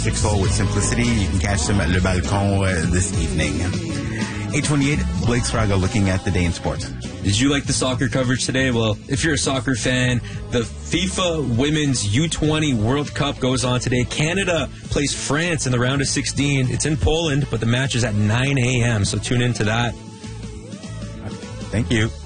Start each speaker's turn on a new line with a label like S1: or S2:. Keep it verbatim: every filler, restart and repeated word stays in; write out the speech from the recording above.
S1: Six hole with simplicity. You can catch them at Le Balcon uh, this evening. eight twenty-eight, Blake Sfraga looking at the day in sports.
S2: Did you like the soccer coverage today? Well, if you're a soccer fan, the FIFA Women's U twenty World Cup goes on today. Canada plays France in the round of sixteen. It's in Poland, but the match is at nine a.m., so tune into that.
S1: Thank you.